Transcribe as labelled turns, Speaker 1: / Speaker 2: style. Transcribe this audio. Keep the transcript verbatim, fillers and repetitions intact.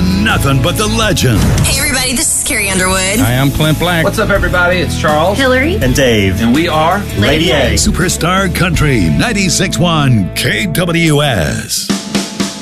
Speaker 1: on Nothing But the Legend.
Speaker 2: Hey, everybody, this is Carrie Underwood.
Speaker 3: Hi, I'm Clint Black.
Speaker 4: What's up, everybody? It's Charles,
Speaker 2: Hillary,
Speaker 5: and Dave.
Speaker 4: And we are
Speaker 5: Lady A.
Speaker 1: Superstar Country ninety-six point one K W S.